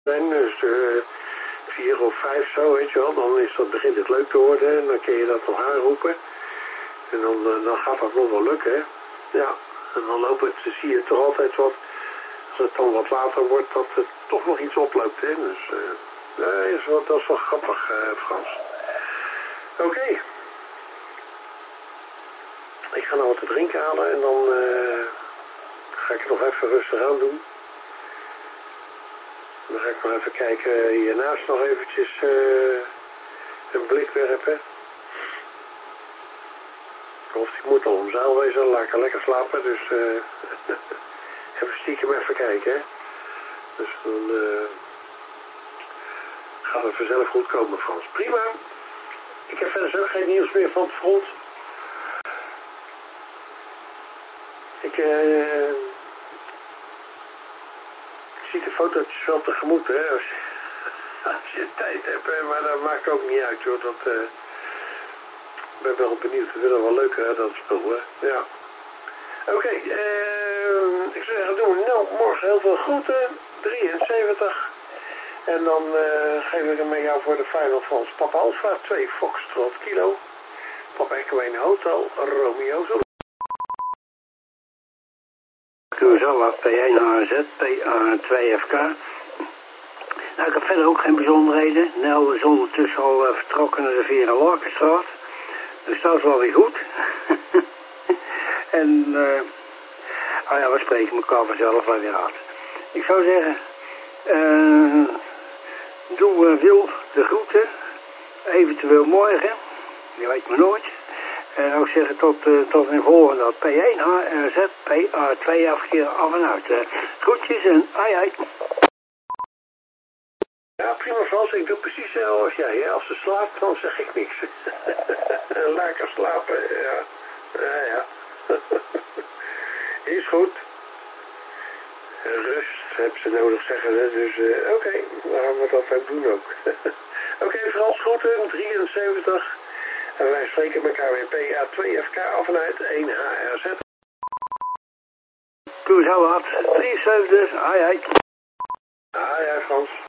zijn, dus 4 of 5 zo, weet je wel. Dan begint het leuk te worden en dan kun je dat nog aanroepen. En dan gaat dat nog wel lukken, hè. Ja, en dan zie je toch altijd wat, als het dan wat later wordt, dat het toch nog iets oploopt, hè. Dus dat is wel grappig, Frans. Oké. Ik ga nou wat te drinken halen en dan ga ik het nog even rustig aan doen. Dan ga ik nog even kijken, hiernaast nog eventjes een blik werpen. Of die moet al om zeil wezen, laat ik er lekker slapen, dus even stiekem even kijken, hè. Dus dan gaat het vanzelf goed komen, Frans. Prima. Ik heb verder zo geen nieuws meer van het front. Ik zie de fotootjes wel tegemoet, hè, als je tijd hebt, maar dat maakt ook niet uit, joh. Ik ben wel benieuwd, ik vind het wel leuk, hè, dat spul, hè. Ja. Oké, ik zou zeggen, doen we nou morgen heel veel groeten, 73. En dan geef ik hem met jou voor de final van Papa Alpha, 2 Foxtrot kilo. Papa Echo 1 Hotel, Romeo Zulu. Curaçao, P1 AZ, PA2FK. Nou, ik heb verder ook geen bijzonderheden. Nel is ondertussen al vertrokken naar de Vera Larkenstraat. Dus dat is wel weer goed. En, ja, we spreken elkaar vanzelf wel weer uit. Ik zou zeggen, doe Wil de groeten. Eventueel morgen. Je weet maar nooit. En zou ik zeggen tot een volgende. P1 HRZ, PA2 afkeer af en uit. Groetjes en ai. Ja, prima Frans, ik doe precies zoals jij, hè. Als ze slaapt, dan zeg ik niks. Lekker slapen, ja. Ja. Is goed. Rust heb ze nodig, zeggen ze. Dus oké, dan gaan we dat ook doen ook. Oké, Frans, groeten, 73. En wij spreken elkaar weer PA2FK af en uit 1 HRZ. Curaçao 73, ai. Ai, Frans.